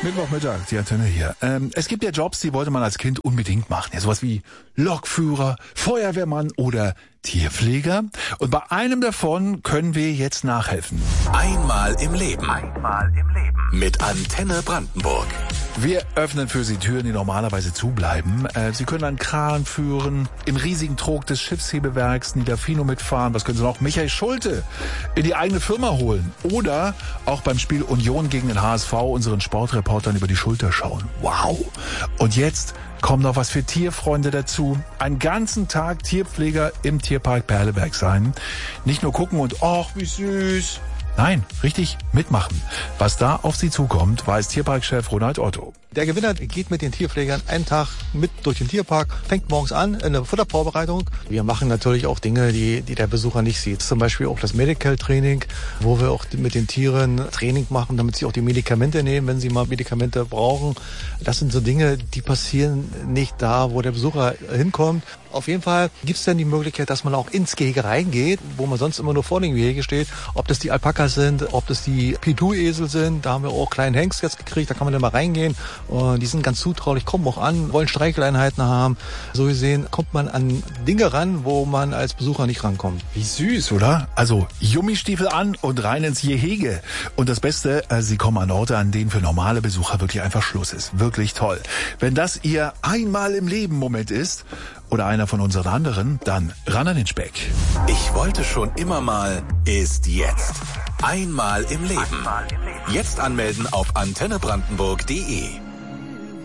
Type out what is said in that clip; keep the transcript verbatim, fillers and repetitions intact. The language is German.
Mittwochmittag, die Antenne hier. Ähm, es gibt ja Jobs, die wollte man als Kind unbedingt machen. Ja, sowas wie Lokführer, Feuerwehrmann oder Tierpfleger. Und bei einem davon können wir jetzt nachhelfen. Einmal im Leben. Einmal im Leben. Mit Antenne Brandenburg. Wir öffnen für Sie Türen, die normalerweise zubleiben. Äh, Sie können einen Kran führen, im riesigen Trog des Schiffshebewerks Niederfino mitfahren. Was können Sie noch? Michael Schulte in die eigene Firma holen. Oder auch beim Spiel Union gegen den H S V unseren Sportreportern über die Schulter schauen. Wow! Und jetzt kommt noch was für Tierfreunde dazu. Einen ganzen Tag Tierpfleger im Tierpark Perleberg sein. Nicht nur gucken und, ach, wie süß. Nein, richtig mitmachen. Was da auf Sie zukommt, weiß Tierparkchef Ronald Otto. Der Gewinner geht mit den Tierpflegern einen Tag mit durch den Tierpark, fängt morgens an in der Futtervorbereitung. Wir machen natürlich auch Dinge, die, die der Besucher nicht sieht. Zum Beispiel auch das Medical Training, wo wir auch mit den Tieren Training machen, damit sie auch die Medikamente nehmen, wenn sie mal Medikamente brauchen. Das sind so Dinge, die passieren nicht da, wo der Besucher hinkommt. Auf jeden Fall gibt es dann die Möglichkeit, dass man auch ins Gehege reingeht, wo man sonst immer nur vor dem Gehege steht. Ob das die Alpakas sind, ob das die Pitou-Esel sind. Da haben wir auch kleinen Hengst jetzt gekriegt, da kann man dann mal reingehen. Und die sind ganz zutraulich, kommen auch an, wollen Streicheleinheiten haben. So gesehen kommt man an Dinge ran, wo man als Besucher nicht rankommt. Wie süß, oder? Also Gummistiefel an und rein ins Gehege. Und das Beste, Sie kommen an Orte, an denen für normale Besucher wirklich einfach Schluss ist. Wirklich toll. Wenn das Ihr einmal im Leben Moment ist, oder einer von unseren anderen, dann ran an den Speck. Ich wollte schon immer mal, ist jetzt. Einmal im Leben. Jetzt anmelden auf antenne brandenburg punkt de.